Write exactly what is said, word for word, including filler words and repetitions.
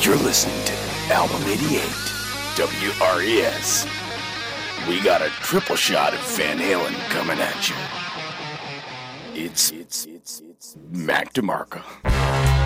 You're listening to Album eighty-eight, W R E S. We got a triple shot of Van Halen coming at you. It's, it's, it's, it's Mac DeMarco.